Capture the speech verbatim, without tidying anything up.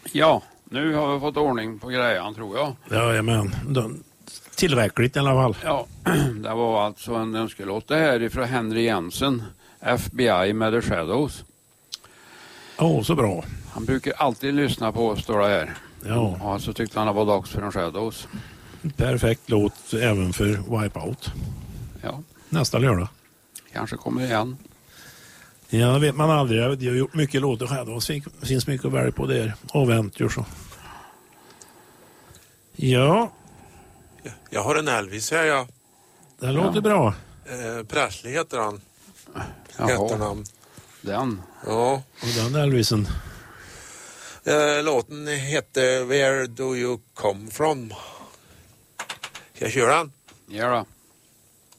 Ja, nu har vi fått ordning på grejen tror jag. Ja, men tillräckligt i alla fall. Ja, det var alltså en önskelåt det här ifrån Henry Jensen, F B I med The Shadows. Ja, oh, så bra. Han brukar alltid lyssna på oss, står det här. Ja. Och så tyckte han det var dags för en Shadows. Perfekt låt även för Wipeout. Ja. Nästa lördag. Kanske kommer igen. Ja, det vet man aldrig. De har gjort mycket låtar Shadows. Det finns mycket att välja på där. Aventures så. Ja. Jag har en Elvis här, ja. Det låter ja. bra. Eh, Presley heter han. Jaha. Heter han. Den. Ja. Och den Elvisen. Eh, låten heter Where Do You Come From? Ska jag köra den? Gör det.